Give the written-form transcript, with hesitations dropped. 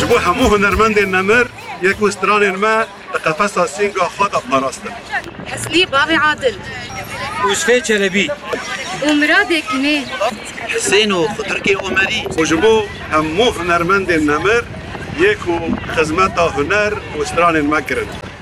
جبو همو هنرمند نمر یک وستران ما قفص سینگا خود پاراستن. حسنی باوی عادل یوسف چلبی ومراد کنه حسین و خضرکی عمری و جبو همو هنرمند نمر یک خدمت هنر وستران ما کرد.